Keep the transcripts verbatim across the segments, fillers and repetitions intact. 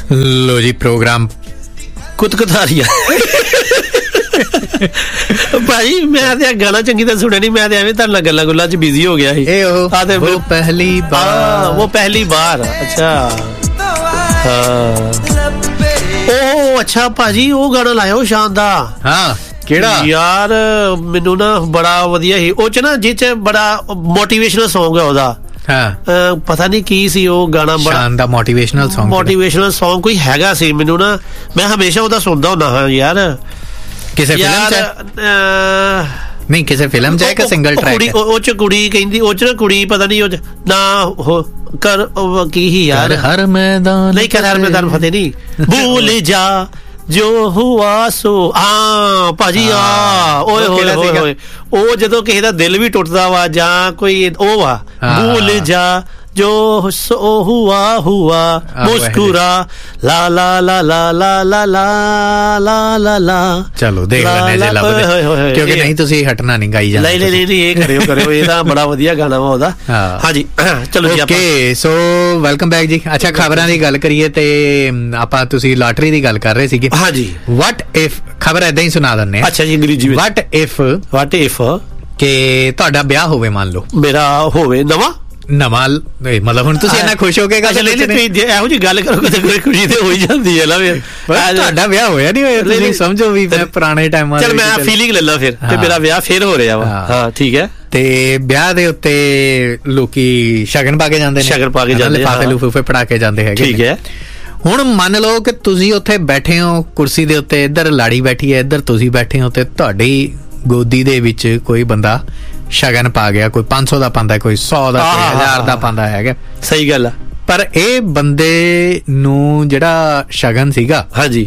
लो जी programme ਕੁਤਕਤਾਰੀਆ ਭਾਈ ਮੈਂ ਤੇ ਗਾਣਾ ਚੰਗੀ ਤਾਂ ਸੁਣਿਆ ਨਹੀਂ, ਮੈਂ ਤੇ ਐਵੇਂ ਤੁਹਾਡੇ ਨਾਲ ਗੱਲਾਂ ਗੁੱਲਾਂ ਚ ਬਿਜ਼ੀ ਹੋ ਗਿਆ ਸੀ। ਇਹ ਉਹ ਆ ਤੇ ਉਹ ਪਹਿਲੀ ਬਾਰ ਉਹ ਪਹਿਲੀ ਬਾਰ ਅੱਛਾ ਹਾਂ ਉਹ ਅੱਛਾ ਭਾਜੀ ਉਹ ਗਾਣਾ ਲਾਇਆ ਉਹ ਸ਼ਾਨ ਦਾ। ਹਾਂ ਕਿਹੜਾ ਯਾਰ ਮੈਨੂੰ ਨਾ ਬੜਾ ਵਧੀਆ ਸੀ ਉਹ ਚ ਨਾ ਜਿਹ ਚ ਬੜਾ ਮੋਟੀਵੇਸ਼ਨਲ ਸੌਂਗ ਹੈ ਉਹਦਾ। ਹਾਂ ਪਤਾ ਨਹੀਂ ਕੀ ਸੀ ਉਹ ਗਾਣਾ, ਬੜਾ ਸ਼ਾਨ ਦਾ ਮੋਟੀਵੇਸ਼ਨਲ ਸੌਂਗ ਮੋਟੀਵੇਸ਼ਨਲ ਸੌਂਗ ਕੋਈ ਹੈਗਾ ਸੀ ਮੈਨੂੰ ਨਾ, ਮੈਂ ਹਮੇਸ਼ਾ ਉਹਦਾ ਸੁਣਦਾ ਹੁੰਦਾ ਹਾਂ ਯਾਰ। ਕਿਸੇ ਫਿਲਮ ਚ ਨਹੀਂ ਕਿਸੇ ਫਿਲਮ ਚ ਹੈ ਕਿ ਸਿੰਗਲ ਟਰੈਕ ਹੈ? ਉਹ ਚ ਕੁੜੀ ਕਹਿੰਦੀ ਉਹ ਚ ਕੁੜੀ ਪਤਾ ਨਹੀਂ ਉਹ ਚ ਨਾ ਉਹ ਕਰ ਕੀ ਹੀ ਯਾਰ ਹਰ ਮੈਦਾਨ ਨਹੀਂ ਕਰ ਹਰ ਮੈਦਾਨ ਫਤਿਹ ਨਹੀਂ ਭੁੱਲ ਜਾ ਜੋ ਹੁਆ ਸੋ। ਹਾਂ ਭਾਜੀ ਆ ਓਏ ਹੋਏ ਹੋਏ ਹੋਏ ਉਹ ਜਦੋਂ ਕਿਸੇ ਦਾ ਦਿਲ ਵੀ ਟੁੱਟਦਾ ਵਾ ਜਾਂ ਕੋਈ ਉਹ ਵਾ ਭੁੱਲ ਜਾ ਜੋ ਸੋ ਹੁਆ ਹੁਆ ਮੁਸਕੁਰਾ ਲਾ ਲਾ ਲਾ ਲਾ ਲਾ ਲਾ ਲਾ ਲਾ ਲਾ ਲਾ। ਚਲੋ ਦੇਖ ਲੈਣੇ ਜੇ ਲੱਭਦੇ ਕਿਉਂਕਿ ਨਹੀਂ ਤੁਸੀਂ ਹਟਣਾ ਨਹੀਂ ਗਾਈ ਜਾਣਾ। ਨਹੀਂ ਨਹੀਂ ਨਹੀਂ ਇਹ ਕਰਿਓ ਕਰਿਓ ਇਹ ਤਾਂ ਬੜਾ ਵਧੀਆ ਗਾਣਾ ਵਾ ਉਹਦਾ। ਹਾਂਜੀ ਚਲੋ ਜੀ ਓਕੇ ਸੋ ਵੈਲਕਮ ਬੈਕ ਜੀ। ਅੱਛਾ ਖਬਰਾਂ ਦੀ ਗੱਲ ਕਰੀਏ ਤੇ ਆਪਾਂ ਤੁਸੀਂ ਲਾਟਰੀ ਦੀ ਗੱਲ ਕਰ ਰਹੇ ਸੀਗੇ। ਹਾਂਜੀ ਵਟ ਇਫ ਖਬਰ ਏਦਾਂ ਹੀ ਸੁਣਾ ਦਿੰਦੇ ਆ। ਅੱਛਾ ਜੀ ਅੰਗਰੇਜ਼ੀ ਵਿੱਚ ਵਟ ਇਫ ਵਟ ਇਫ ਕਿ ਤੁਹਾਡਾ ਵਿਆਹ ਹੋਵੇ ਮੰਨ ਲਓ ਮੇਰਾ ਹੋਵੇ ਨਵਾਂ ਨਵਾਂ ਮਤਲਬ ਹੁਣ ਤੁਸੀਂ ਇੰਨਾ ਖੁਸ਼ ਹੋ ਕੇ ਗੱਲ ਇਹੋ ਜਿਹੀ ਗੱਲ ਕਰੋ ਤੇ ਕੋਈ ਖੁਸ਼ੀ ਤੇ ਹੋ ਹੀ ਜਾਂਦੀ ਹੈ ਨਾ। ਫਿਰ ਤੁਹਾਡਾ ਵਿਆਹ ਹੋਇਆ ਨਹੀਂ ਹੋਇਆ ਤੁਸੀਂ ਸਮਝੋ ਵੀ ਮੈਂ ਪੁਰਾਣੇ ਟਾਈਮਾਂ ਚਲ ਮੈਂ ਫੀਲਿੰਗ ਲੈ ਲਾ ਫਿਰ ਤੇ ਮੇਰਾ ਵਿਆਹ ਫਿਰ ਹੋ ਰਿਹਾ ਵਾ। ਹਾਂ ਠੀਕ ਹੈ ਤੇ ਵਿਆਹ ਦੇ ਉੱਤੇ ਲੋਕੀ ਸ਼ਗਨ ਪਾ ਕੇ ਜਾਂਦੇ ਨੇ, ਸ਼ਗਨ ਪਾ ਕੇ ਜਾਂਦੇ ਲਿਫਾਫੇ ਲੂਫੇ ਪੜਾ ਕੇ ਜਾਂਦੇ ਹੈਗੇ। ਠੀਕ ਹੈ ਹੁਣ ਮੰਨ ਲਓ ਕਿ ਤੁਸੀਂ ਉੱਥੇ ਬੈਠੇ ਹੋ ਕੁਰਸੀ ਦੇ ਉੱਤੇ, ਇੱਧਰ ਲਾੜੀ ਬੈਠੀ ਹੈ, ਇੱਧਰ ਤੁਸੀਂ ਬੈਠੇ ਹੋ ਤੇ ਤੁਹਾਡੀ ਗੋਦੀ ਦੇ ਵਿੱਚ ਕੋਈ ਬੰਦਾ ਸ਼ਗਨ ਪਾ ਗਿਆ, ਕੋਈ ਪੰਜ ਸੌ ਦਾ ਪਾਉਂਦਾ, ਕੋਈ ਸੌ ਦਾ, ਕੋਈ ਹਜ਼ਾਰ ਦਾ ਪਾਉਂਦਾ ਹੈਗਾ। ਸਹੀ ਗੱਲ ਆ। ਪਰ ਇਹ ਬੰਦੇ ਨੂੰ ਜਿਹੜਾ ਸ਼ਗਨ ਸੀਗਾ ਹਾਂਜੀ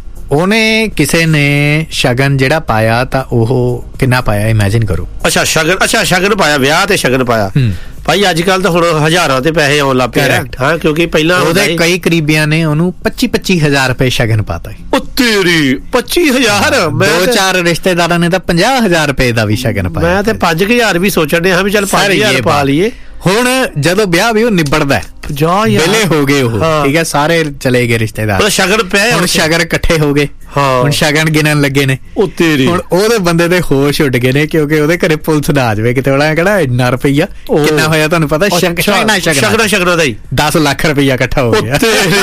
ਉਹਨੇ ਕਿਸੇ ਨੇ ਸ਼ਗਨ ਜਿਹੜਾ ਪਾਇਆ ਤਾਂ ਉਹ ਕਿੰਨਾ ਪਾਇਆ ਇਮੇਜਿਨ ਕਰੋ। ਅੱਛਾ ਸ਼ਗਨ ਅੱਛਾ ਸ਼ਗਨ ਪਾਇਆ ਵਿਆਹ ਤੇ ਸ਼ਗਨ ਪਾਇਆ ਭਾਈ ਅੱਜ ਕੱਲ ਤਾਂ ਹੁਣ ਹਜ਼ਾਰਾਂ ਤੇ ਪੈਸੇ ਆਉਣ ਲੱਗ ਪਏ। ਹਾਂ ਕਿਉਂਕਿ ਪਹਿਲਾਂ ਉਹਦੇ ਕਈ ਕਰੀਬੀਆਂ ਨੇ ਉਹਨੂੰ ਪੱਚੀ ਪੱਚੀ ਹਜ਼ਾਰ ਰੁਪਏ ਸ਼ਗਨ ਪਾਤਾ। ਉਹ ਤੇਰੀ ਪੱਚੀ ਹਜ਼ਾਰ ਦੋ ਚਾਰ ਰਿਸ਼ਤੇਦਾਰਾਂ ਨੇ ਤਾਂ ਪੰਜਾਹ ਹਜ਼ਾਰ ਰੁਪਏ ਦਾ ਵੀ ਸ਼ਗਨ ਪਾਇਆ। ਮੈਂ ਤੇ ਪੰਜ ਹਜ਼ਾਰ ਵੀ ਸੋਚਣ ਡਿਆ ਵੀ ਚੱਲ ਪੰਜ ਹਜ਼ਾਰ ਪਾ ਲਈਏ। ਹੁਣ ਜਦੋਂ ਵਿਆਹ ਵੀ ਉਹ ਨਿਬੜਦਾ ਵੇਲੇ ਹੋ ਗਏ ਉਹ ਠੀਕ ਹੈ ਸਾਰੇ ਚਲੇ ਗਏ ਰਿਸ਼ਤੇਦਾਰ, ਸ਼ਗਨ ਪਏ ਹੁਣ ਸ਼ਗਨ ਇਕੱਠੇ ਹੋ ਗਏ ਹੁਣ ਸ਼ਗਨ ਗਿਣਨ ਲੱਗੇ ਨੇ। ਉਹ ਤੇਰੀ ਹੁਣ ਉਹਦੇ ਬੰਦੇ ਦੇ ਹੋਸ਼ ਉੱਡ ਗਏ ਨੇ ਕਿਉਂਕਿ ਉਹਦੇ ਘਰੇ ਪੁਲਿਸ ਨਾ ਆ ਜਾਵੇ ਕਿਤੇ ਉਹਦਾ ਕਿਹੜਾ ਇੰਨਾ ਰੁਪਈਆ ਕਿੰਨਾ ਹੋਇਆ ਤੁਹਾਨੂੰ ਪਤਾ ਸ਼ਗਨਾ ਸ਼ਗਨਾ ਸ਼ਗਨਾ ਦਾ ਹੀ ਦਸ ਲੱਖ ਰੁਪਈਆ ਇਕੱਠਾ ਹੋ ਗਿਆ।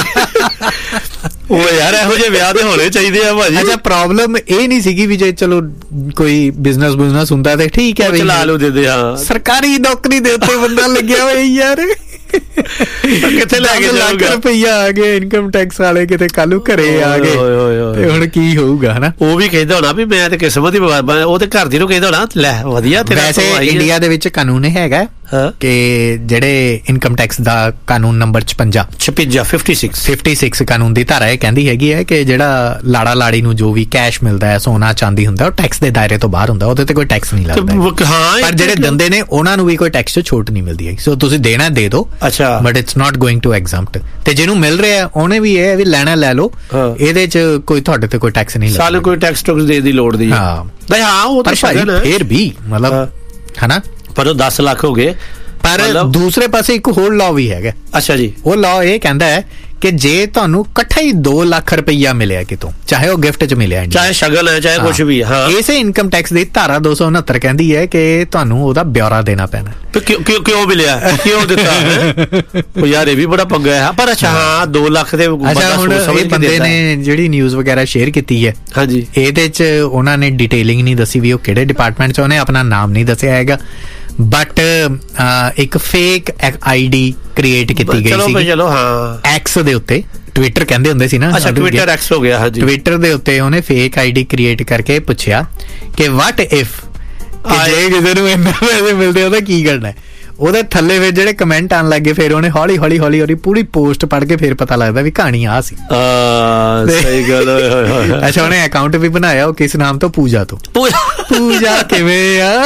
ਉਹ ਯਾਰ ਇਹੋ ਜਿਹੇ ਵਿਆਹ ਦੇ ਹੋਣੇ ਚਾਹੀਦੇ ਆ ਭਾਜੀ। ਅੱਛਾ ਪ੍ਰੋਬਲਮ ਇਹ ਨਹੀਂ ਸੀਗੀ ਵੀ ਜੇ ਚਲੋ ਕੋਈ ਬਿਜ਼ਨਸ ਬਿਜ਼ਨਸ ਹੁੰਦਾ ਤੇ ਠੀਕ ਹੈ ਚਲਾ ਲਓ ਦੇ ਦੇ। ਹਾਂ ਸਰਕਾਰੀ ਨੌਕਰੀ ਦੇ ਉੱਤੇ ਬੰਦਾ ਲੱਗਿਆ ਹੋਇਆ ਯਾਰ ਕਿੱਥੇ ਲੈ ਕੇ ਲੱਖ ਰੁਪਈਆ ਆ ਗਿਆ ਇਨਕਮ ਟੈਕਸ ਵਾਲੇ ਕਿਤੇ ਕੱਲੂ ਘਰੇ ਆ ਗਏ ਤੇ ਹੁਣ ਕੀ ਹੋਊਗਾ ਹਨਾ। ਉਹ ਵੀ ਕਹਿੰਦਾ ਹੋਣਾ ਵੀ ਮੈਂ ਤੇ ਕਿਸਮਤ ਹੀ ਉਹ ਤੇ ਘਰ ਦੀ ਨੂੰ ਕਹਿੰਦਾ ਹੋਣਾ ਲੈ ਵਧੀਆ ਤੇਰਾ। ਵੈਸੇ ਇੰਡੀਆ ਦੇ ਵਿੱਚ ਕਾਨੂੰਨ ਹੈਗਾ ਕਿ ਜਿਹੜੇ ਇਨਕਮ ਟੈਕਸ ਦਾ ਕਾਨੂੰਨ ਨੰਬਰ ਛਪੰਜਾ ਛਪੰਜਾ ਫਿਫਟੀ ਸਿਕਸ ਫਿਫਟੀ ਸਿਕਸ ਕਾਨੂੰਨ ਦੀ ਧਾਰਾ ਇਹ ਕਹਿੰਦੀ ਹੈਗੀ ਹੈ ਕਿ ਜਿਹੜਾ ਲਾੜਾ ਲਾੜੀ ਨੂੰ ਜੋ ਵੀ ਕੈਸ਼ ਮਿਲਦਾ ਹੈ ਸੋਨਾ ਚਾਂਦੀ ਹੁੰਦਾ ਉਹ ਟੈਕਸ ਦੇ ਦਾਇਰੇ ਤੋਂ ਬਾਹਰ ਹੁੰਦਾ, ਉਹਦੇ ਤੇ ਕੋਈ ਟੈਕਸ ਨਹੀਂ ਲੱਗਦਾ। ਪਰ ਜਿਹੜੇ ਦਿੰਦੇ ਨੇ ਉਹਨਾਂ ਨੂੰ ਵੀ ਕੋਈ ਟੈਕਸ 'ਚ ਛੋਟ ਨਹੀਂ ਮਿਲਦੀ ਹੈ। ਸੋ ਤੁਸੀਂ ਦੇਣਾ ਦੇ ਦਿਓ ਅੱਛਾ but it's not going to exempt. ਤੇ ਜਿਹਨੂੰ ਮਿਲ ਰਿਹਾ ਉਹਨੇ ਵੀ ਇਹ ਵੀ ਲੈਣਾ ਲੈ ਲਓ, ਇਹਦੇ 'ਚ ਕੋਈ ਤੁਹਾਡੇ ਤੇ ਕੋਈ ਟੈਕਸ ਨਹੀਂ ਲੱਗਦਾ। ਸਾਨੂੰ ਕੋਈ ਟੈਕਸ ਟੈਕਸ ਦੇ ਦੀ ਲੋੜ ਨਹੀਂ। ਹਾਂ ਨਹੀਂ ਹਾਂ ਉਹ ਤਾਂ ਫੇਰ ਵੀ ਮਤਲਬ ਹਨਾ ਪਰ ਉਹ ਦਸ ਲੱਖ ਹੋ ਗਏ। ਪਰ ਦੂਸਰੇ ਪਾਸੇ ਇੱਕ ਹੋਰ ਲਾਅ ਵੀ ਹੈਗਾ। ਅੱਛਾ ਜੀ ਉਹ ਲਾਅ ਇਹ ਕਹਿੰਦਾ ਹੈ ਕਿ ਜੇ ਤੁਹਾਨੂੰ ਇਕੱਠਾ ਹੀ ਦੋ ਲੱਖ ਰੁਪਈਆ ਮਿਲਿਆ ਕਿਤੋਂ ਚਾਹੇ ਉਹ ਗਿਫਟ 'ਚ ਮਿਲਿਆ ਚਾਹੇ ਸ਼ਗਨ ਹੈ ਚਾਹੇ ਕੁਛ ਵੀ ਹਾਂ ਇਸੇ ਇਨਕਮ ਟੈਕਸ ਦੀ ਧਾਰਾ ਦੋ ਸੌ ਉਨੱਤਰ ਕਹਿੰਦੀ ਹੈ ਕਿ ਤੁਹਾਨੂੰ ਉਹਦਾ ਬਿਊਰਾ ਦੇਣਾ ਪੈਣਾ। ਕਿਉਂ ਕਿਉਂ ਮਿਲਿਆ ਕਿਉਂ ਦਿੱਤਾ ਉਹ ਯਾਰ ਇਹ ਵੀ ਬੜਾ ਪੰਗਾ ਹੈ। ਪਰ ਅੱਛਾ ਹਾਂ ਦੋ ਲੱਖ ਦੇ ਅੱਛਾ ਹੁਣ ਇਹ ਬੰਦੇ ਨੇ ਜਿਹੜੀ ਨਿਊਜ਼ ਵਗੈਰਾ ਸ਼ੇਅਰ ਕੀਤੀ ਹੈ ਹਾਂਜੀ ਇਹਦੇ 'ਚ ਉਹਨਾਂ ਨੇ ਡਿਟੇਲਿੰਗ ਨਹੀਂ ਦੱਸੀ ਵੀ ਉਹ ਕਿਹੜੇ ਡਿਪਾਰਟਮੈਂਟ 'ਚ ਉਹਨੇ ਆਪਣਾ ਨਾਮ ਨਹੀਂ ਦੱਸਿਆ ਹੈਗਾ ਬਟ ਇੱਕ ਫੇਕ ਆਈ ਡੀ ਕ੍ਰੀਏਟ ਕੀਤੀ ਗਈ ਸੀ ਚਲੋ ਹਾਂ ਐਕਸ ਦੇ ਉੱਤੇ ਟਵਿੱਟਰ ਕਹਿੰਦੇ ਹੁੰਦੇ ਸੀ ਨਾ। ਅੱਛਾ ਟਵਿੱਟਰ ਐਕਸ ਹੋ ਗਿਆ ਹਾਂਜੀ। ਟਵਿੱਟਰ ਦੇ ਉੱਤੇ ਉਹਨੇ ਫੇਕ ਆਈ ਡੀ ਕ੍ਰੀਏਟ ਕਰਕੇ ਪੁੱਛਿਆ ਕਿ ਵਾਟ ਇਫ ਜੇ ਕਿਸੇ ਨੂੰ ਇੰਨਾ ਪੈਸੇ ਮਿਲਦੇ ਉਹਦਾ ਕੀ ਕਰਨਾ। ਉਹਦੇ ਥੱਲੇ ਫਿਰ ਜਿਹੜੇ ਕਮੈਂਟ ਆਉਣ ਲੱਗੇ ਫਿਰ ਉਹਨੇ ਹੌਲੀ ਹੌਲੀ ਹੌਲੀ ਉਹਦੀ ਪੂਰੀ ਪੋਸਟ ਪੜ੍ਹ ਕੇ ਫਿਰ ਪਤਾ ਲੱਗਦਾ ਵੀ ਕਹਾਣੀ ਆ ਸੀ। ਸਹੀ ਗੱਲ। ਅੱਛਾ ਉਹਨੇ ਅਕਾਊਂਟ ਵੀ ਬਣਾਇਆ ਉਹ ਕਿਸ ਨਾਮ ਤੋਂ ਪੂਜਾ ਤੋਂ। ਪੂਜਾ ਕਿਵੇਂ ਆ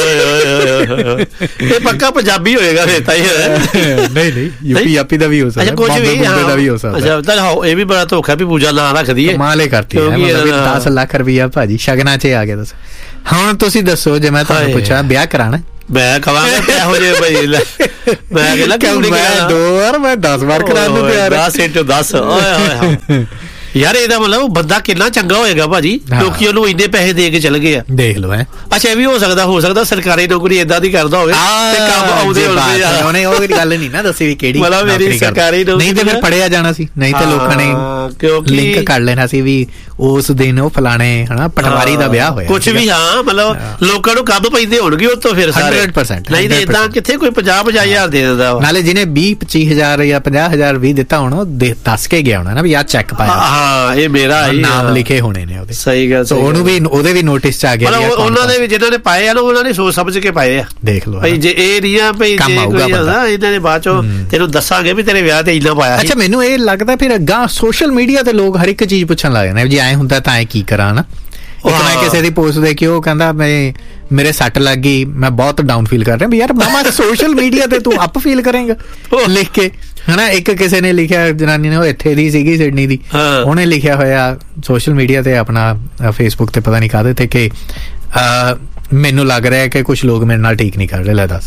ਇਹ ਪੱਕਾ ਪੰਜਾਬੀ ਹੋਏਗਾ ਫਿਰ ਤਾਂ ਹੀ। ਨਹੀਂ ਨਹੀਂ ਯੂਪੀ ਆਪੀ ਦਾ ਵੀ ਹੋ ਸਕਦਾ ਕੁਝ ਵੀ ਦਾ ਵੀ ਹੋ ਸਕਦਾ। ਅੱਛਾ ਇਹ ਵੀ ਬੜਾ ਧੋਖਾ ਵੀ ਪੂਜਾ ਨਾਂ ਰੱਖਦੀ ਹੈ ਮਾਲੇ ਕਰਤੀ ਦਸ ਲੱਖ ਰੁਪਈਆ ਭਾਜੀ ਸ਼ਗਨਾਂ 'ਚ ਆ ਗਿਆ। ਦੱਸ ਹੁਣ ਤੁਸੀਂ ਦੱਸੋ ਜੇ ਮੈਂ ਤੁਹਾਨੂੰ ਪੁੱਛਾਂ ਵਿਆਹ ਕਰਾਣਾ ਮੈਂ ਕਹਾਂਗਾ ਇਹੋ ਜਿਹੇ ਬਈ ਮੈਂ ਕਹਿੰਦਾ ਕਿਉਂ ਨਹੀਂ ਕਰਾਂ ਦੋ ਵਾਰ ਮੈਂ ਦਸ ਵਾਰ ਕਰਾਉਣ ਨੂੰ ਤਿਆਰ ਦਸ ਇੰਟੂ ਦਸ ਓਏ ਹੋਏ ਯਾਰ ਇਹਦਾ ਮਤਲਬ ਬੰਦਾ ਕਿੰਨਾ ਚੰਗਾ ਹੋਏਗਾ ਭਾਜੀ, ਲੋਕੀ ਉਹਨੂੰ ਇੰਨੇ ਪੈਸੇ ਦੇ ਕੇ ਚਲ ਗਏ ਆ। ਦੇਖ ਲਓ ਹੈ। ਅੱਛਾ ਇਹ ਵੀ ਹੋ ਸਕਦਾ ਹੋ ਸਕਦਾ ਸਰਕਾਰੀ ਨੌਕਰੀ ਏਦਾਂ ਦੀ ਕਰਦਾ ਹੋਵੇ ਤੇ ਕੰਮ ਆਉਂਦੇ ਹੁੰਦੇ ਆ। ਉਹਨੇ ਉਹ ਗੱਲ ਨਹੀਂ ਨਾ ਦੱਸੀ ਵੀ ਕਿਹੜੀ ਮਤਲਬ ਮੇਰੀ ਸਰਕਾਰੀ ਨੌਕਰੀ ਨਹੀਂ ਤੇ ਫਿਰ ਪੜਿਆ ਜਾਣਾ ਸੀ, ਨਹੀਂ ਤੇ ਲੋਕਾਂ ਨੇ ਕਿਉਂਕਿ ਲਿੰਕ ਕਰ ਲੈਣਾ ਸੀ ਵੀ ਉਸ ਦਿਨ ਉਹ ਫਲਾਣੇ ਹਨਾ ਪਟਵਾਰੀ ਦਾ ਵਿਆਹ ਹੋਇਆ ਕੁਛ ਵੀ। ਹਾਂ ਮਤਲਬ ਲੋਕਾਂ ਨੂੰ ਕੰਮ ਪੈਂਦੇ ਹੋਣਗੇ ਉਹ ਤੋਂ ਫਿਰ ਸਾਰੇ ਹੰਡਰਡ ਪਰਸੈਂਟ ਨਹੀਂ ਤੇ ਏਦਾਂ ਕਿੱਥੇ ਕੋਈ ਪੰਜਾਹ ਪੰਜਾਹ ਹਜ਼ਾਰ ਦੇ ਦਿੰਦਾ। ਨਾਲੇ ਜਿਹਨੇ ਵੀਹ ਪੱਚੀ ਹਜ਼ਾਰ ਜਾਂ ਪੰਜਾਹ ਹਜ਼ਾਰ ਵੀ ਦਿੱਤਾ ਹੋਣਾ ਉਹ ਦੱਸ ਕੇ ਗਿਆ ਹੋਣਾ ਨਾ ਵੀ ਆਹ ਚੈੱਕ ਪਾਇਆ। ਹਾਂ ਇਹ ਮੇਰਾ ਨਾਮ ਲਿਖੇ ਹੋਣੇ ਨੇ ਉਹਦੇ। ਸਹੀ ਗੱਲ। ਸੋ ਉਹਨੂੰ ਵੀ ਉਹਦੇ ਵੀ ਨੋਟਿਸ ਚ ਆ ਗਿਆ ਉਹਨਾਂ ਦੇ ਵੀ ਜਿਹਨਾਂ ਨੇ ਪਾਏ ਆ ਨਾ ਉਹਨਾਂ ਨੇ ਸੋਚ ਸਮਝ ਕੇ ਪਾਏ ਆ। ਦੇਖ ਲਓ ਭਾਈ ਜੇ ਇਹ ਨਹੀਂ ਆ ਭਾਈ ਜੇ ਕੋਈ ਇਹਨਾਂ ਨੇ ਬਾਅਦ ਚੋਂ ਤੈਨੂੰ ਦੱਸਾਂਗੇ ਵੀ ਤੇਰੇ ਵਿਆਹ ਤੇ ਇੰਨਾ ਪਾਇਆ। ਅੱਛਾ ਮੈਨੂੰ ਇਹ ਲੱਗਦਾ ਫਿਰ ਅੱਗਾ ਸੋਸ਼ਲ ਮੀਡੀਆ ਤੇ ਲੋਕ ਹਰ ਇੱਕ ਚੀਜ਼ ਪੁੱਛਣ ਲੱਗ ਜਾਂਦੇ ਜੇ ਐਂ ਹੁੰਦਾ ਤਾਂ ਐਂ ਕੀ ਕਰਾਂ ਨਾ। ਇੱਕ ਮੈਂ ਕਿਸੇ ਦੀ ਪੋਸਟ ਦੇਖੀ ਉਹ ਕਹਿੰਦਾ ਮੈਂ ਮੇਰੇ ਸੱਟ ਲੱਗ ਗਈ ਮੈਂ ਬਹੁਤ ਡਾਊਨ ਫੀਲ ਕਰ ਰਿਹਾ ਵੀ ਯਾਰ ਮਾਮਾ ਸੋਸ਼ਲ ਮੀਡੀਆ ਤੇ ਤੂੰ ਅਪ ਫੀਲ ਕਰੇਂਗਾ ਲਿਖ ਕੇ ਹਨਾ। ਇੱਕ ਕਿਸੇ ਨੇ ਲਿਖਿਆ ਜਨਾਨੀ ਨੇ ਉਹ ਇੱਥੇ ਦੀ ਸੀਗੀ ਸਿਡਨੀ ਦੀ, ਉਹਨੇ ਲਿਖਿਆ ਹੋਇਆ ਸੋਸ਼ਲ ਮੀਡੀਆ ਤੇ ਆਪਣਾ ਫੇਸਬੁੱਕ ਤੇ ਪਤਾ ਨਹੀਂ ਕਾਹਦੇ ਤੇ ਕਿ ਮੈਨੂੰ ਲੱਗ ਰਿਹਾ ਕਿ ਕੁਝ ਲੋਕ ਮੇਰੇ ਨਾਲ ਠੀਕ ਨਹੀਂ ਕਰ ਰਹੇ। ਲੈ ਦੱਸ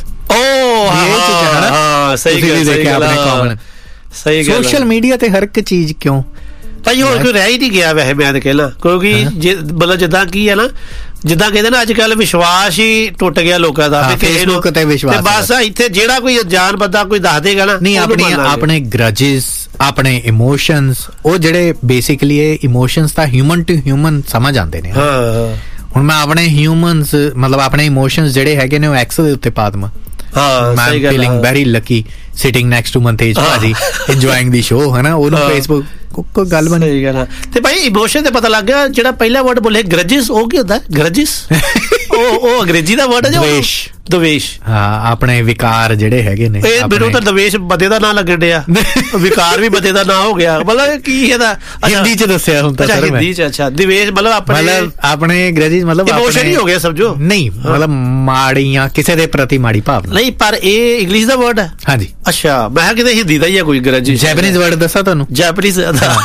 ਸੋਸ਼ਲ ਮੀਡੀਆ ਤੇ ਹਰ ਇੱਕ ਚੀਜ਼ ਕਿਉਂ ਭਾਈ ਹੋਰ ਕੋਈ ਰਹਿ ਹੀ ਨਹੀਂ ਗਿਆ ਵੈਸੇ ਮੈਂ ਤਾਂ ਕਹਿਣਾ ਕਿਉਂਕਿ ਮਤਲਬ ਜਿੱਦਾਂ ਕੀ ਹੈ ਨਾ ਜਿੱਦਾਂ ਕਹਿੰਦੇ ਨਾ ਅੱਜ ਕੱਲ ਵਿਸ਼ਵਾਸ ਹੀ ਟੁੱਟ ਗਿਆ ਲੋਕਾਂ ਦਾ ਫੇਸਬੁੱਕ ਤੇ ਵਿਸ਼ਵਾਸ। ਬਸ ਇੱਥੇ ਜਿਹੜਾ ਕੋਈ ਅਣਜਾਣ ਬੰਦਾ ਕੋਈ ਦੱਸ ਦੇਗਾ ਨਾ ਨਹੀਂ ਆਪਣੀ ਆਪਣੇ ਗ੍ਰਜਿਸ ਆਪਣੇ ਇਮੋਸ਼ਨਸ ਉਹ ਜਿਹੜੇ ਬੇਸਿਕਲੀ ਇਹ ਇਮੋਸ਼ਨਸ ਤਾਂ ਹਿਊਮਨ ਟੂ ਹਿਊਮਨ ਸਮਝ ਆਉਂਦੇ ਨੇ। ਹੁਣ ਮੈਂ ਆਪਣੇ ਹਿਊਮਨਸ ਮਤਲਬ ਆਪਣੇ ਇਮੋਸ਼ਨਸ ਜਿਹੜੇ ਹੈਗੇ ਨੇ ਉਹ ਐਕਸ ਦੇ ਉੱਤੇ ਪਾ ਦਵਾਂ। ਮੈਂ feeling very Lucky sitting next to Mantej ਭਾਜੀ ਇੰਜੋਇੰਗ ਦੀ ਸ਼ੋ ਹੈ ਨਾ ਉਹਨੂੰ ਫੇਸਬੁੱਕ ਕੋਈ ਗੱਲ ਬਣੀ। ਸਹੀ ਗੱਲ ਤੇ ਭਾਈ ਇਮੋਸ਼ਨ ਤੇ ਪਤਾ ਲੱਗ ਗਿਆ ਜਿਹੜਾ ਪਹਿਲਾ ਵਰਡ ਬੋਲੇ ਗ੍ਰਜਿਸ ਉਹ ਕੀ ਹੁੰਦਾ ਗ੍ਰਜਿਸ ਉਹ ਉਹ ਅੰਗਰੇਜ਼ੀ ਦਾ ਵਰਡ ਹੈ ਦਵੇਸ਼ ਦਵੇਸ਼। ਹਾਂ ਆਪਣੇ ਵਿਕਾਰ ਜਿਹੜੇ ਹੈਗੇ ਨੇ ਮੈਨੂੰ ਤਾਂ ਦਵੇਸ਼ ਬੰਦੇ ਦਾ ਨਾਂ ਲੱਗਣ ਡਿਆ ਵਿਕਾਰ ਵੀ ਬੰਦੇ ਦਾ ਨਾਂ ਹੋ ਗਿਆ ਮਤਲਬ ਕੀ ਇਹਦਾ ਹਿੰਦੀ ਚ ਦੱਸਿਆ ਹੁਣ ਤਾਂ ਸਰ ਹਿੰਦੀ ਚ। ਅੱਛਾ ਦਵੇਸ਼ ਮਤਲਬ ਆਪਣੇ ਮਤਲਬ ਆਪਣੇ ਗ੍ਰਜਿਸ ਮਤਲਬ ਇਮੋਸ਼ਨ ਹੀ ਹੋ ਗਿਆ ਸਮਝੋ। ਨਹੀਂ ਮਤਲਬ ਮਾੜੀਆਂ ਕਿਸੇ ਦੇ ਪ੍ਰਤੀ ਮਾੜੀ ਭਾਵਨਾ ਨਹੀਂ ਪਰ ਇਹ ਇੰਗਲਿਸ਼ ਦਾ ਵਰਡ ਹੈ। ਹਾਂਜੀ ਅੱਛਾ ਮੈਂ ਕਿਤੇ ਹਿੰਦੀ ਦਾ ਹੀ ਆ ਕੋਈ ਗ੍ਰਜਿਸ ਜੈਪਨੀਜ਼ ਵਰਡ ਦੱਸਾਂ ਤੁਹਾਨੂੰ ਜੈਪਨੀਜ਼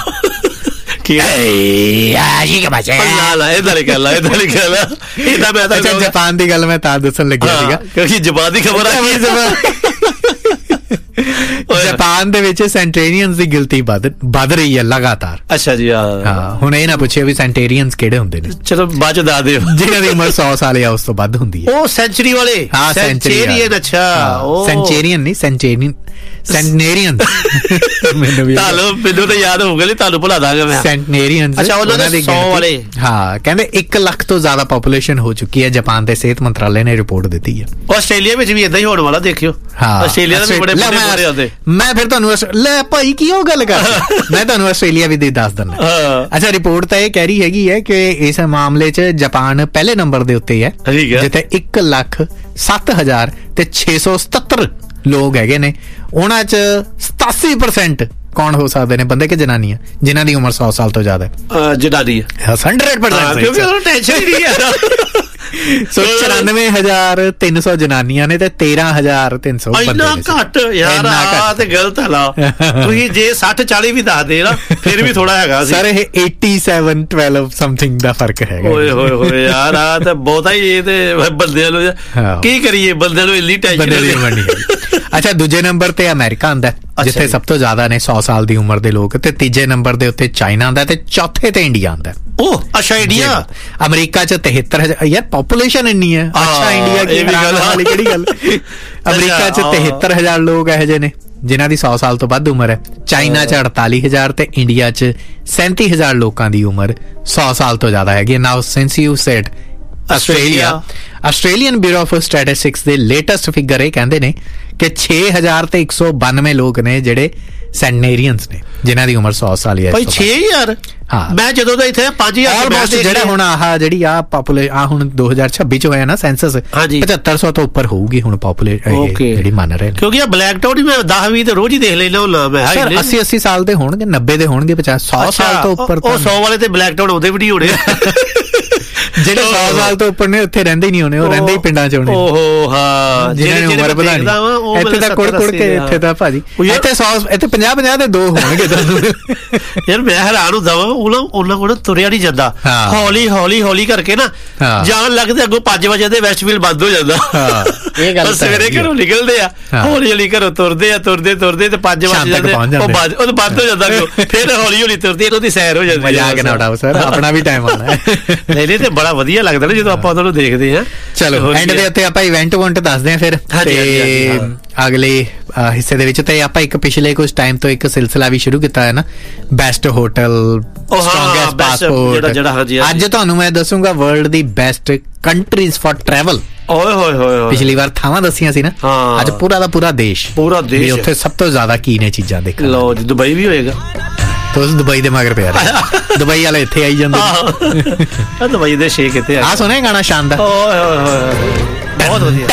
ਜਾਪਾਨ ਦੀ ਗੱਲ ਮੈਂ ਤਾਂ ਦੱਸਣ ਲੱਗਿਆ ਸੀਗਾ ਕਿਉਂਕਿ ਜਾਪਾਨ ਦੀ ਖਬਰ ਜਾਪਾਨ ਦੇ ਵਿੱਚ ਸੈਂਟੇਰੀਅਨਸ ਦੀ ਗਿਣਤੀ ਵੱਧ ਵੱਧ ਰਹੀ ਹੈ ਲਗਾਤਾਰ। ਅੱਛਾ ਜੀ ਹਾਂ ਹੁਣ ਇਹ ਨਾ ਪੁੱਛਿਆ ਵੀ ਸੈਂਟੇਰੀਅਨਸ ਕਿਹੜੇ ਹੁੰਦੇ ਨੇ। ਚਲੋ ਬਾਅਦ ਚ ਦੱਸ ਦਿਓ ਜਿਹਨਾਂ ਦੀ ਉਮਰ ਸੌ ਸਾਲ ਜਾਂ ਉਸ ਤੋਂ ਵੱਧ ਹੁੰਦੀ ਹੈ। ਉਹ ਸੈਂਚੁਰੀ ਵਾਲੇ ਹਾਂ ਸੈਂਚੁਰੀਅਨ। ਅੱਛਾ ਸੈਂਚੁਰੀਅਨ ਨਹੀਂ ਸੈਂਚੇਰੀਅਨ ਸੈਂਟਨੇਰੀਅਨ ਮੈਨੂੰ ਵੀ ਤੁਹਾਨੂੰ ਮੈਨੂੰ ਤਾਂ ਯਾਦ ਹੋਊਗਾ ਨਹੀਂ ਤੁਹਾਨੂੰ ਭੁਲਾ ਦਾਂਗਾ ਮੈਂ। ਸੈਂਟਨੇਰੀਅਨ ਅੱਛਾ ਉਹਨਾਂ ਦੇ ਸੌ ਵਾਲੇ ਹਾਂ ਕਹਿੰਦੇ ਇੱਕ ਲੱਖ ਤੋਂ ਜ਼ਿਆਦਾ ਪੋਪੂਲੇਸ਼ਨ ਹੋ ਚੁੱਕੀ ਹੈ ਜਾਪਾਨ ਦੇ ਸਿਹਤ ਮੰਤਰਾਲੇ ਨੇ ਰਿਪੋਰਟ ਦਿੱਤੀ ਹੈ। ਆਸਟ੍ਰੇਲੀਆ ਵਿੱਚ ਵੀ ਏਦਾਂ ਹੀ ਹੋਣ ਵਾਲਾ ਦੇਖਿਓ। ਹਾਂ ਆਸਟ੍ਰੇਲੀਆ ਦੇ ਬੜੇ ਬੜੇ ਮੈਂ ਫਿਰ ਤੁਹਾਨੂੰ ਲੈ ਭਾਈ ਕੀ ਉਹ ਗੱਲ ਕਰ ਮੈਂ ਤੁਹਾਨੂੰ ਆਸਟ੍ਰੇਲੀਆ ਵੀ ਦੇ ਦੱਸ ਦਿੰਦਾ। ਅੱਛਾ ਰਿਪੋਰਟ ਤਾਂ ਇਹ ਕਹਿ ਰਹੀ ਹੈਗੀ ਹੈ ਕਿ ਇਸ ਮਾਮਲੇ 'ਚ ਜਾਪਾਨ ਪਹਿਲੇ ਨੰਬਰ ਦੇ ਉੱਤੇ ਹੈ ਜਿੱਥੇ ਇੱਕ ਲੱਖ ਸੱਤ ਹਜ਼ਾਰ ਤੇ ਛੇ ਸੌ ਸਤੱਤਰ ਲੋਕ ਹੈਗੇ ਨੇ। ਉਹਨਾਂ 'ਚ ਸਤਾਸੀ ਪਰਸੈਂਟ ਕੌਣ ਹੋ ਸਕਦੇ ਨੇ ਬੰਦੇ ਕਿ ਜਨਾਨੀਆਂ ਜਿਨ੍ਹਾਂ ਦੀ ਉਮਰ ਸੌ ਸਾਲ ਤੋਂ ਜ਼ਿਆਦਾ ਹੈ। ਜਨਾਨੀ ਹੰਡਰਡ ਪਰਸੈਂਟ ਕਿਉਂਕਿ ਉਹਨੂੰ ਟੈਨਸ਼ਨ ਹੀ ਨਹੀਂ ਹੈ। ਸੋ ਚੁਰਾਨਵੇਂ ਹਜ਼ਾਰ ਤਿੰਨ ਸੌ ਜਨਾਨੀਆਂ ਨੇ ਤੇ ਤੇਰਾਂ ਹਜ਼ਾਰ ਤਿੰਨ ਸੌ ਇੰਨਾ ਘੱਟ ਯਾਰ ਆ ਤੇ ਗਲਤ ਹਲਾ ਤੁਸੀਂ ਜੇ ਸੱਠ ਚਾਲੀ ਵੀ ਦੱਸ ਦੇ ਨਾ ਫਿਰ ਵੀ ਥੋੜਾ ਹੈਗਾ ਸੀ। ਸਰ ਇਹ ਸੱਤਾਸੀ ਬਾਰਾਂ ਸਮਥਿੰਗ ਦਾ ਫਰਕ ਹੈਗਾ। ਓਏ ਹੋਏ ਹੋਏ ਯਾਰ ਆ ਤਾਂ ਬਹੁਤਾ ਹੀ ਇਹ ਤੇ ਬੰਦਿਆਂ ਨੂੰ ਕੀ ਕਰੀਏ ਬੰਦਿਆਂ ਨੂੰ ਇੰਨੀ ਟੈਨਸ਼ਨ ਨਹੀਂ। ਅੱਛਾ ਦੂਜੇ ਨੰਬਰ ਤੇ ਅਮਰੀਕਾ ਆਉਂਦਾ ਜਿੱਥੇ ਸਭ ਤੋਂ ਜ਼ਿਆਦਾ ਨੇ ਸੌ ਸਾਲ ਦੀ ਉਮਰ ਦੇ ਲੋਕ ਤੇ ਤੀਜੇ ਨੰਬਰ ਦੇ ਉੱਤੇ ਚਾਈਨਾ ਆਉਂਦਾ ਤੇ ਚੌਥੇ ਤੇ ਇੰਡੀਆ ਆਉਂਦਾ। ਉਹ ਅੱਛਾ ਇੰਡੀਆ ਅਮਰੀਕਾ ਚ ਤਿਹੱਤਰ ਹਜ਼ਾਰ ਯਾਰ ਪਾਪੂਲੇਸ਼ਨ ਇੰਨੀ ਹੈ। ਅੱਛਾ ਇੰਡੀਆ ਕੀ ਵਾਲੀ ਕਿਹੜੀ ਗੱਲ ਅਮਰੀਕਾ ਚ ਤਿਹੱਤਰ ਹਜ਼ਾਰ ਲੋਕ ਇਹੋ ਜਿਹੇ ਨੇ ਜਿਨ੍ਹਾਂ ਦੀ ਸੌ ਸਾਲ ਤੋਂ ਵੱਧ ਉਮਰ ਹੈ। ਚਾਈਨਾ ਚ ਅੜਤਾਲੀ ਹਜ਼ਾਰ ਤੇ ਇੰਡੀਆ ਚ ਸੈਂਤੀ ਹਜ਼ਾਰ ਲੋਕਾਂ ਦੀ ਉਮਰ ਸੌ ਸਾਲ ਤੋਂ ਜ਼ਿਆਦਾ ਹੈਗੀ। ਨਾਓ since you said Australia Australian bureau of statistics ਦੇ ਲੇਟੈਸਟ ਫਿਗਰ ਇਹ ਕਹਿੰਦੇ ਨੇ ਕਿ ਛੇ ਹਜ਼ਾਰ ਤੇ ਇੱਕ ਸੌ ਬਾਨਵੇਂ ਲੋਕ ਨੇ ਜਿਹੜੇ ਸੈਂਟਨੇਰੀਅਨਸ ਨੇ ਜਿਨ੍ਹਾਂ ਦੀ ਉਮਰ ਸੌ ਸਾਲ ਹੈ। ਭਾਈ ਛੇ ਹਜ਼ਾਰ ਹਾਂ ਮੈਂ ਜਦੋਂ ਦਾ ਇੱਥੇ ਪੰਜ ਹਜ਼ਾਰ ਜਿਹੜਾ ਹੁਣ ਆਹ ਜਿਹੜੀ ਆ ਪਾਪੂਲੇਸ਼ਨ ਆ ਹੁਣ ਦੋ ਹਜ਼ਾਰ ਛੱਬੀ ਚ ਹੋਇਆ ਨਾ ਸੈਂਸਸ ਪਚੱਤਰ ਸੌ ਤੋਂ ਉੱਪਰ ਹੋਊਗੀ ਹੁਣ ਪਾਪੂਲੇਸ਼ਨ ਜਿਹੜੀ ਮੰਨ ਰਹੇ ਨੇ ਕਿਉਂਕਿ ਆ ਬਲੈਕ ਟਾਊਨ ਹੀ ਮੈਂ ਦਸ ਵੀਹ ਤੇ ਰੋਜ਼ ਹੀ ਦੇਖ ਲੈਣਾ ਹੁੰਦਾ ਮੈਂ ਅੱਸੀ ਅੱਸੀ ਸਾਲ ਦੇ ਹੋਣਗੇ ਨੱਬੇ ਦੇ ਹੋਣਗੇ ਪਚਾਸ ਸੌ ਸਾਲ ਤੋਂ ਉੱਪਰ ਉਹ ਸੌ ਵਾਲੇ ਤੇ ਬਲੈਕ ਟਾਊਨ ਉਹਦੇ ਵੀ ਨਹੀਂ ਹੋਣੇ ਜਿਹੜੇ ਸੌ ਸਾਲ ਤੋਂ ਉੱਪਰ ਨੇ ਉੱਥੇ ਰਹਿੰਦੇ ਹੀ ਨਹੀਂ ਹੋਣੇ, ਉਹ ਰਹਿੰਦੇ ਹੀ ਪਿੰਡਾਂ ਚ ਹੋਣੇ। ਓਹੋ ਹਾਂ, ਜਿਹਨਾਂ ਨੇ ਉਮਰ ਵਧਾਣੀ। ਇੱਥੇ ਤਾਂ ਕੁੜ ਕੁੜ ਕੇ ਇੱਥੇ ਤਾਂ ਭਾਜੀ ਇੱਥੇ ਸੌ ਇੱਥੇ ਪੰਜਾਹ ਪੰਜਾਹ ਦੇ ਦੋ ਹੋਣਗੇ ਤੁਹਾਨੂੰ। ਯਾਰ ਮੈਂ ਹੈਰਾਨ ਹੁੰਦਾ ਵਾ, ਉਹਨਾਂ ਉਹਨਾਂ ਕੋਲ ਤੁਰਿਆ ਨਹੀਂ ਜਾਂਦਾ, ਹੌਲੀ ਹੌਲੀ ਹੌਲੀ ਕਰਕੇ ਨਾ ਜਾਣ ਲੱਗਦੇ, ਅੱਗੋਂ ਪੰਜ ਵਜੇ ਦੇ ਵੈਸਟਫੀਲਡ ਬੰਦ ਹੋ ਜਾਂਦਾ। ਇਹ ਗੱਲ ਸਵੇਰੇ ਘਰੋਂ ਨਿਕਲਦੇ ਆ, ਹੌਲੀ ਹੌਲੀ ਘਰੋਂ ਤੁਰਦੇ ਆ, ਤੁਰਦੇ ਤੁਰਦੇ ਤੇ ਪੰਜ ਵਜੇ ਜਾਂਦੇ, ਉਹ ਬੰਦ ਉਹ ਬੰਦ ਹੋ ਜਾਂਦਾ, ਫਿਰ ਹੌਲੀ ਹੌਲੀ ਤੁਰਦੇ, ਉਹਦੀ ਸੈਰ ਹੋ ਜਾਂਦੀ। ਮਜ਼ਾਕ ਨਾ ਉਡਾਓ ਸਰ, ਆਪਣਾ ਵੀ ਟਾਈਮ ਆਉਣਾ। ਨਹੀਂ ਨਹੀਂ, ਤੇ ਬੜਾ ਵਧੀਆ ਲੱਗਦਾ ਨਾ ਜਦੋਂ ਆਪਾਂ ਉਹਨਾਂ ਨੂੰ ਦੇਖਦੇ ਹਾਂ। ਚਲੋ ਐਂਡ ਦੇ ਉੱਤੇ ਆਪਾਂ ਇਵੈਂਟ ਵੰਟ ਦੱਸਦੇ ਹਾਂ ਫਿਰ ਤੇ ਅਗਲੇ ਹਿੱਸੇ ਦੇ ਵਿੱਚ। ਤੇ ਆਪਾਂ ਇੱਕ ਪਿਛਲੇ ਕੁਝ ਟਾਈਮ ਤੋਂ ਇੱਕ ਸਿਲਸਿਲਾ ਵੀ ਸ਼ੁਰੂ ਕੀਤਾ ਹੈ ਨਾ, ਬੈਸਟ ਹੋਟਲ, ਸਟਰੋਂਗੈਸਟ ਪਾਸਪੋਰਟ। ਅੱਜ ਤੁਹਾਨੂੰ ਮੈਂ ਦੱਸੂਗਾ world the best countries for travel. ਓਏ ਹੋਏ ਹੋਏ, ਪਿਛਲੀ ਵਾਰ ਥਾਵਾਂ ਦੱਸੀਆਂ ਸੀ ਨਾ, ਅੱਜ ਪੂਰਾ ਦਾ ਪੂਰਾ ਦੇਸ਼, ਪੂਰਾ ਦੇਸ਼ ਉੱਥੇ ਸਭ ਤੋਂ ਜ਼ਿਆਦਾ ਕੀ ਨੇ ਚੀਜ਼ਾਂ ਦੇਖਣ। ਲਓ ਜੀ, ਦੁਬਈ ਵੀ ਹੋਏਗਾ। ਤੁਸੀਂ ਦੁਬਈ ਦੇ ਮਗਰ ਪਿਆ ਰਹੇ, ਦੁਬਈ ਵਾਲੇ ਇੱਥੇ ਆਈ ਜਾਂਦੇ। ਦੁਬਈ ਦੇ ਸ਼ੇਖ ਇੱਥੇ ਆ। ਸੁਣਿਆ ਗਾਣਾ ਸ਼ਾਨਦਾਰ, ਓਏ ਹੋਏ ਹੋਏ, ਬਹੁਤ ਵਧੀਆ।